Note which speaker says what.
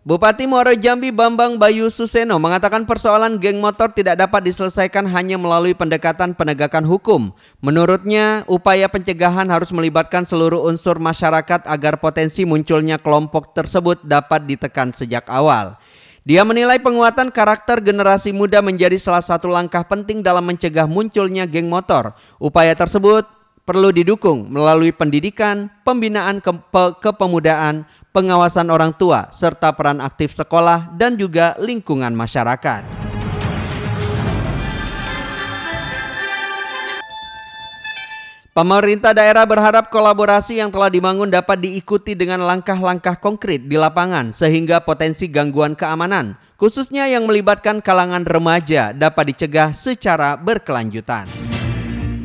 Speaker 1: Bupati Muaro Jambi Bambang Bayu Suseno mengatakan persoalan geng motor tidak dapat diselesaikan hanya melalui pendekatan penegakan hukum. Menurutnya, upaya pencegahan harus melibatkan seluruh unsur masyarakat agar potensi munculnya kelompok tersebut dapat ditekan sejak awal. Dia menilai penguatan karakter generasi muda menjadi salah satu langkah penting dalam mencegah munculnya geng motor. Upaya tersebut perlu didukung melalui pendidikan, pembinaan kepemudaan, pengawasan orang tua, serta peran aktif sekolah dan juga lingkungan masyarakat. Pemerintah daerah berharap kolaborasi yang telah dibangun dapat diikuti dengan langkah-langkah konkret di lapangan sehingga potensi gangguan keamanan, khususnya yang melibatkan kalangan remaja, dapat dicegah secara berkelanjutan.